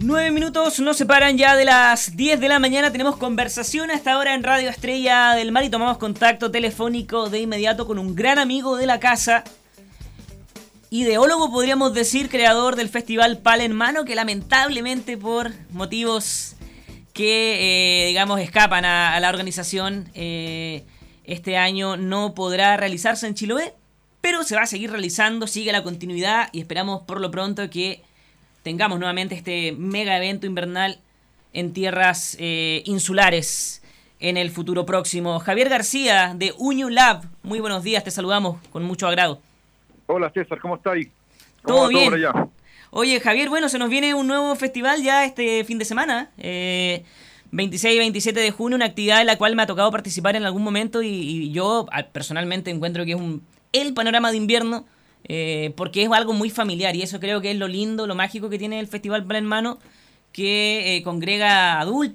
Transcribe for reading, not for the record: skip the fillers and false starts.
9 minutos nos separan ya de las 10 de la mañana. Tenemos conversación hasta ahora en Radio Estrella del Mar y tomamos contacto telefónico de inmediato con un gran amigo de la casa, ideólogo podríamos decir, creador del festival Pala en Mano, que lamentablemente por motivos que digamos escapan a la organización este año no podrá realizarse en Chiloé, pero se va a seguir realizando, sigue la continuidad y esperamos por lo pronto que tengamos nuevamente este mega evento invernal en tierras insulares en el futuro próximo. Javier García de Uñu Lab, muy buenos días, te saludamos con mucho agrado. Hola César, ¿cómo estás? ¿Todo bien? Todo por allá? Oye Javier, bueno, se nos viene un nuevo festival ya este fin de semana, 26 y 27 de junio, una actividad en la cual me ha tocado participar en algún momento y yo personalmente encuentro que es el panorama de invierno, porque es algo muy familiar y eso creo que es lo lindo, lo mágico que tiene el Festival Pala en Mano, que congrega adultos,